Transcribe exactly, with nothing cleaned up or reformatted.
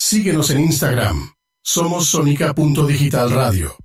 Síguenos en Instagram. Somos Sonica punto Digital Radio.